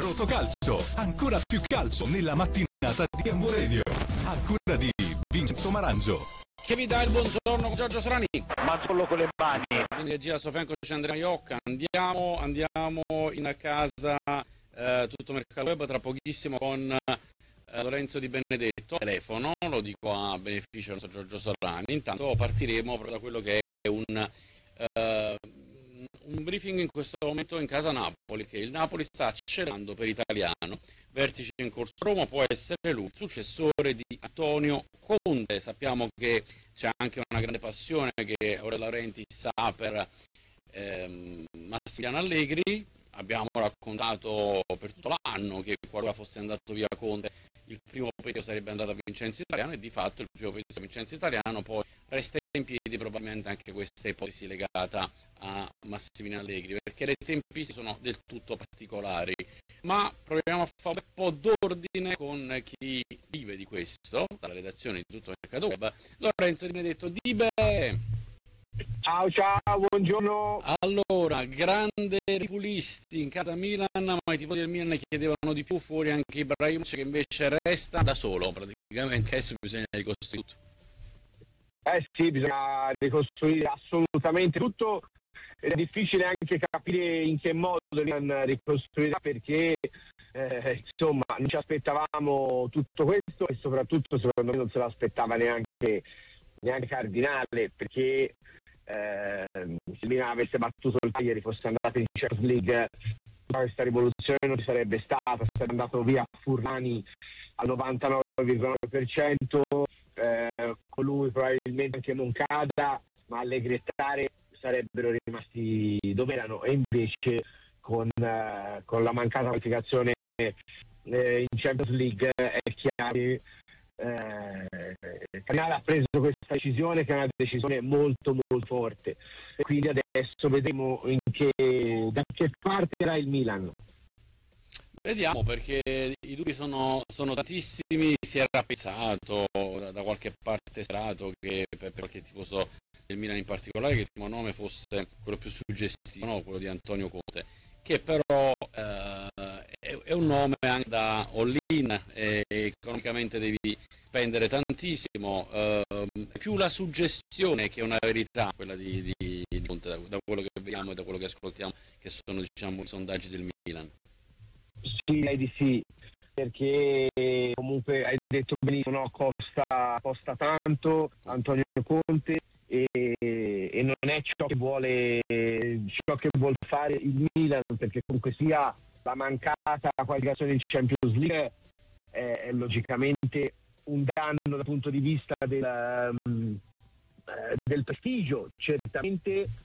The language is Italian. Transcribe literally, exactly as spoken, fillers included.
Rotocalcio, ancora più calcio nella mattinata di Ambo Radio, a cura di Vincenzo Marangio. Che vi dà il buongiorno con Giorgio Sorani? Ma solo con le mani. In regia al suo fianco c'è Andrea Iocca. Andiamo, andiamo in casa eh, tutto mercato web tra pochissimo con eh, Lorenzo Di Benedetto. Telefono, lo dico a beneficio del nostro Giorgio Sorani. Intanto partiremo proprio da quello che è un... Eh, un briefing in questo momento in casa Napoli, che il Napoli sta accelerando per Italiano, vertice in corso a Roma, può essere lui, il successore di Antonio Conte. Sappiamo che c'è anche una grande passione che Aurelio Laurenti sa per ehm, Massimiliano Allegri. Abbiamo raccontato per tutto l'anno che qualora fosse andato via Conte il primo peso sarebbe andato a Vincenzo Italiano, e di fatto il primo peso a Vincenzo Italiano. Poi resta in piedi probabilmente anche questa ipotesi legata a Massimiliano Allegri, perché le tempistiche sono del tutto particolari. Ma proviamo a fare un po' d'ordine con chi vive di questo, dalla redazione di Tutto Mercato Web. Lorenzo Di Benedetto. Dibe! Ciao ciao, buongiorno. Allora, grande ripulisti in casa Milan, ma i tifosi del Milan chiedevano di più, fuori anche Ibrahimovic, che invece resta da solo praticamente. Adesso bisogna ricostruire tutto. Eh sì, bisogna ricostruire assolutamente tutto, ed è difficile anche capire in che modo il Milan ricostruirà, perché eh, insomma non ci aspettavamo tutto questo, e soprattutto secondo me non se l'aspettava neanche neanche Cardinale, perché eh, se il Milan avesse battuto il Cagliari, fosse andato in Champions League, tutta questa rivoluzione non ci sarebbe stata. Sarebbe andato via Furlani al novantanove virgola nove per cento, eh, con lui probabilmente anche Moncada, ma Allegri e Tare sarebbero rimasti dove erano, e invece con, eh, con la mancata qualificazione eh, in Champions League è chiaro che Eh, il Canale ha preso questa decisione, che è una decisione molto molto forte, e quindi adesso vedremo in che, da che parte era il Milan. Vediamo, perché i dubbi sono, sono tantissimi. Si era pensato da, da qualche parte, sperato che per, per qualche tifoso del Milan in particolare, che il primo nome fosse quello più suggestivo, no? Quello di Antonio Conte, che però eh, è, è un nome anche da all-in, e economicamente devi spendere tantissimo, eh, è più la suggestione che una verità quella di, di, di Conte, da, da quello che vediamo e da quello che ascoltiamo, che sono, diciamo, i sondaggi del Milan. Sì, direi di sì, perché comunque hai detto benissimo, no? costa, costa tanto Antonio Conte, e, e non è ciò che vuole ciò che vuol fare il Milan, perché comunque sia la mancata qualificazione in Champions League è, è logicamente un danno dal punto di vista del, um, del prestigio, certamente,